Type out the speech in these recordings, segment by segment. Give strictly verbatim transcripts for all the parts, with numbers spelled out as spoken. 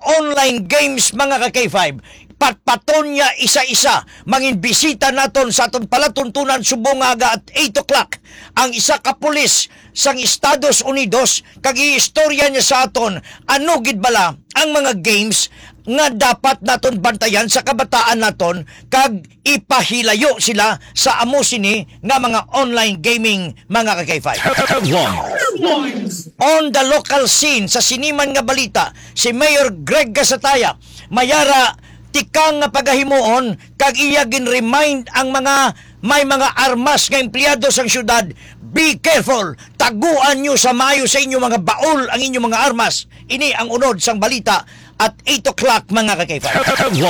online games mga ka-K five. Patpaton niya isa-isa. Mangin bisita naton sa aton palatuntunan subongaga at eight o'clock. Ang isa ka pulis sang Estados Unidos kag istorya niya sa aton ano gid bala ang mga games nga dapat naton bantayan sa kabataan naton kag ipahilayo sila sa amo sini nga mga online gaming mga ka-K five. On the local scene sa siniman nga balita, si Mayor Greg Gasataya mayara tikang nga pagahimuon kag iya gin-remind ang mga may mga armas nga empleyado sang syudad. Be careful, taguan nyo sa mayo sa inyo mga baol ang inyong mga armas. Ini ang unod sang balita at eight o'clock mga ka-K five.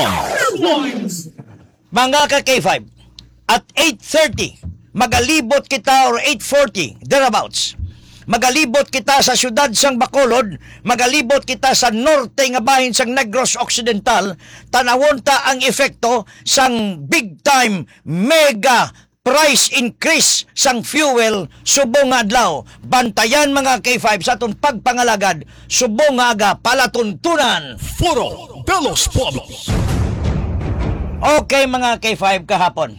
Mga ka-K five, at eight thirty magalibot kita or eight forty thereabouts. Magalibot kita sa syudad sang Bacolod, magalibot kita sa norte nga bahin sang Negros Occidental, tanawon ta ang efekto sang big time mega price increase sang fuel subong nga adlaw. Bantayan mga K five sa atong pagpangalagad subong nga aga palatuntunan. Foro de los Pueblos. Okay mga K five, kahapon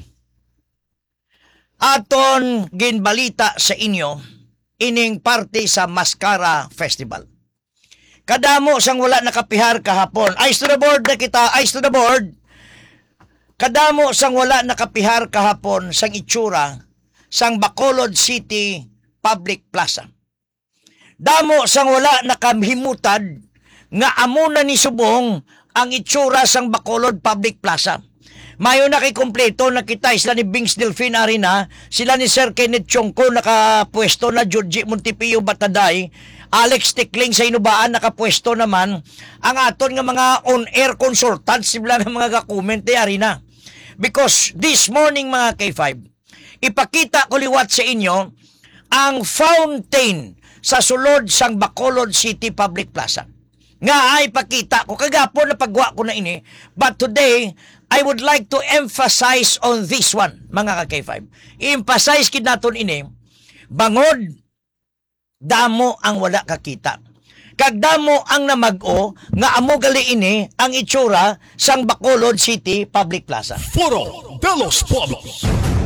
aton ginbalita sa inyo ining parte sa Mascara Festival. Kadamo sang wala nakapihar kahapon. Eyes to the board na kita, eyes to the board. Kadamo sang wala nakapihar kahapon sang itsura sang Bacolod City Public Plaza. Damo sang wala nakamhimutad nga amo na ni subong ang itsura sang Bacolod Public Plaza. Mayo na kay kompleto nakita sila ni Bings Delfin Arena, sila ni Sir Kenneth Chongko nakapwesto na, Georgie Montipio Bataday, Alex Tickling sa Inubaan nakapwesto naman, ang aton nga mga on-air consultants sila ng mga ka-comment ni Arena. Because this morning mga K five, ipakita ko liwat sa inyo ang fountain sa sulod sang Bacolod City Public Plaza. Nga ay pakita ko kagapon na pagwa ko na ini, but today I would like to emphasize on this one, mga ka-K five. I-emphasize kid naton ini, bangod, damo ang wala kakita. Kag damo ang namag-o, nga amo gali ini ang itsura sang Bacolod City Public Plaza. Foro de los Pueblos.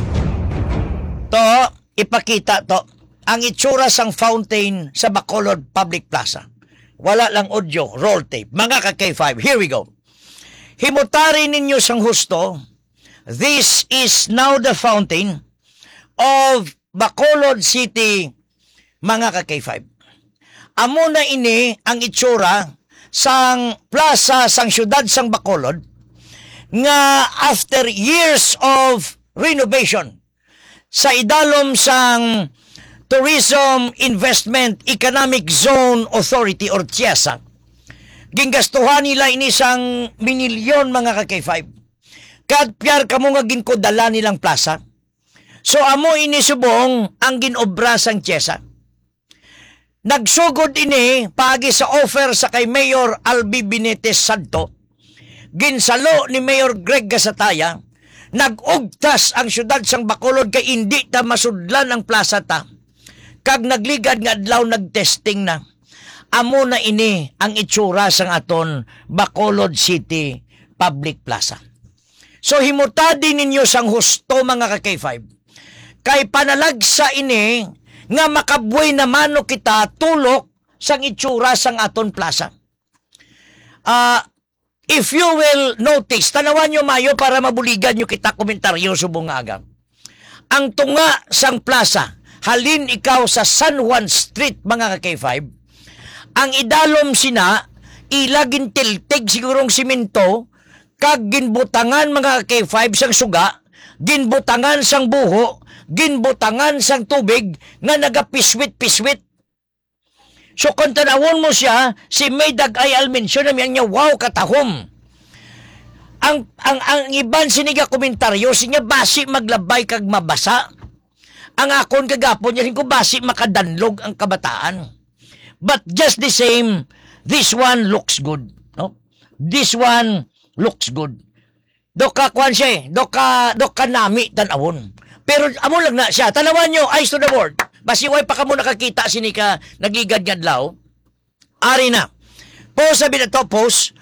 To, ipakita to, ang itsura sang fountain sa Bacolod Public Plaza. Wala lang audio, roll tape. Mga ka-K five, here we go. Himutari ninyo sang husto, this is now the fountain of Bacolod City, mga ka-K five. Amo na ini ang itsura sang plaza sang syudad sang Bacolod nga after years of renovation sa idalom sang Tourism Investment Economic Zone Authority or T I E S A. Ginggastuhan nila ini sang minilyon mga ka-K five. Kad piyar kamo nga ginkodala nilang plaza. So amo ini subong ang ginobra sang T I E S A. Nagsugod ini pagi sa offer sa kay Mayor Albi Benitez Santo. Ginsalo ni Mayor Greg Gasataya, nagugtas ang syudad sang Bacolod kay indi ta masudlan ang plaza ta. Kag nagligad nga adlaw nagtesting na. Amo na ini ang itsura sang aton Bacolod City Public Plaza. So himutadi ninyo sang husto mga ka-K five. Kay panalagsa ini nga makabuhay na mano kita tulok sang itsura sang aton plaza. Uh, if you will notice, tanawan nyo mayo para mabuligan nyo kita komentaryo subong aga. Ang tunga sang plaza, halin ikaw sa San Juan Street mga ka-K five, ang idalom sina, ilagin tiltig sigurong simento, kag ginbutangan mga K five sang suga, ginbutangan sang buho, ginbutangan sang tubig, nga nagapiswit-piswit. So kung tanawon mo siya, si Maydag ay almensyon naman niya, wow, katahom. Ang, ang, ang iban siniga komentaryo, sinya basi maglabay kag mabasa. Ang akon kagapon niya rin ko basi makadanlog ang kabataan. But just the same, this one looks good. No? This one looks good. Doka kwan siya eh. Doka, doka nami tanawon. Pero amo lang na siya. Tanawan nyo, eyes to the board. Basi way pa ka mo nakakita sinika nagligad-gadlaw. Ari na. Post sabi na to, post.